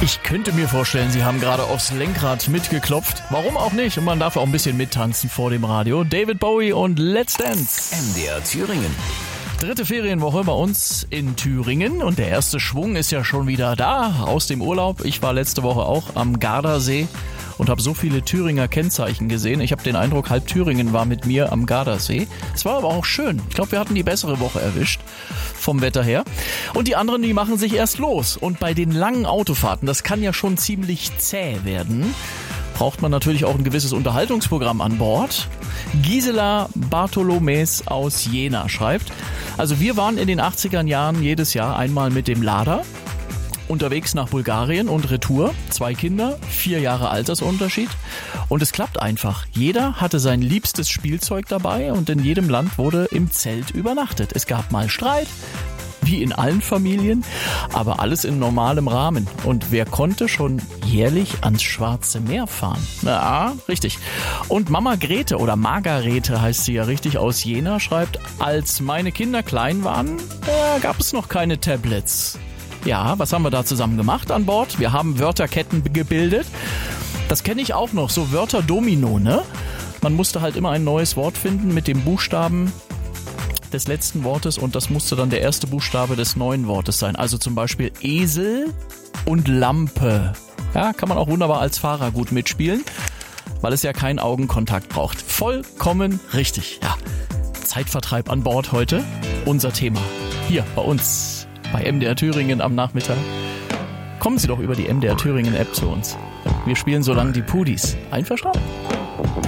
Ich könnte mir vorstellen, Sie haben gerade aufs Lenkrad mitgeklopft. Warum auch nicht? Und man darf auch ein bisschen mittanzen vor dem Radio. David Bowie und Let's Dance. MDR Thüringen. 3. Ferienwoche bei uns in Thüringen und der erste Schwung ist ja schon wieder da aus dem Urlaub. Ich war letzte Woche auch am Gardasee und habe so viele Thüringer Kennzeichen gesehen. Ich habe den Eindruck, halb Thüringen war mit mir am Gardasee. Es war aber auch schön. Ich glaube, wir hatten die bessere Woche erwischt vom Wetter her. Und die anderen, die machen sich erst los. Und bei den langen Autofahrten, das kann ja schon ziemlich zäh werden, braucht man natürlich auch ein gewisses Unterhaltungsprogramm an Bord. Gisela Bartholomäs aus Jena schreibt: Also wir waren in den 80er Jahren jedes Jahr einmal mit dem Lada unterwegs nach Bulgarien und Retour. 2 Kinder, 4 Jahre Altersunterschied. Und es klappt einfach. Jeder hatte sein liebstes Spielzeug dabei und in jedem Land wurde im Zelt übernachtet. Es gab mal Streit, wie in allen Familien, aber alles in normalem Rahmen. Und wer konnte schon jährlich ans Schwarze Meer fahren? Na, richtig. Und Mama Grete oder Margarete heißt sie ja richtig aus Jena schreibt: Als meine Kinder klein waren, gab es noch keine Tablets. Ja, was haben wir da zusammen gemacht an Bord? Wir haben Wörterketten gebildet. Das kenne ich auch noch, so Wörter-Domino, ne? Man musste halt immer ein neues Wort finden mit dem Buchstaben des letzten Wortes und das musste dann der erste Buchstabe des neuen Wortes sein. Also zum Beispiel Esel und Lampe. Ja, kann man auch wunderbar als Fahrer gut mitspielen, weil es ja keinen Augenkontakt braucht. Vollkommen richtig, ja. Zeitvertreib an Bord heute, unser Thema. Hier bei uns, bei MDR Thüringen am Nachmittag. Kommen Sie doch über die MDR Thüringen App zu uns. Wir spielen so lange die Pudis. Einverstanden?